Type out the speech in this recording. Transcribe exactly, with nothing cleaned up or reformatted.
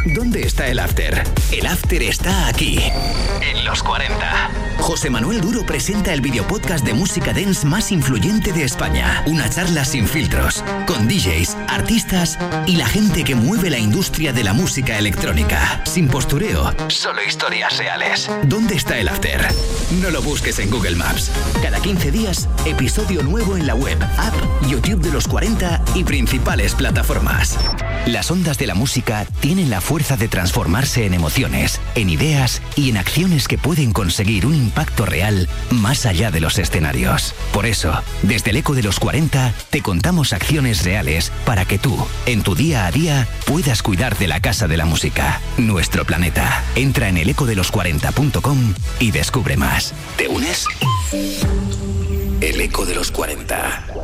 ¿Dónde está el after? El after está aquí, en los cuarenta. José Manuel Duro presenta el videopodcast de música dance más influyente de España. Una charla sin filtros, con D Js, artistas y la gente que mueve la industria de la música electrónica. Sin postureo, solo historias reales. ¿Dónde está el after? No lo busques en Google Maps. Cada quince días, episodio nuevo en la web, app, YouTube de los cuarenta y principales plataformas. Las ondas de la música tienen la fuerza de transformarse en emociones, en ideas y en acciones que pueden conseguir un impacto real más allá de los escenarios. Por eso, desde el Eco de los cuarenta, te contamos acciones reales para que tú, en tu día a día, puedas cuidar de la casa de la música, nuestro planeta. Entra en el eco de los cuarenta punto com y descubre más. ¿Te unes? El Eco de los cuarenta.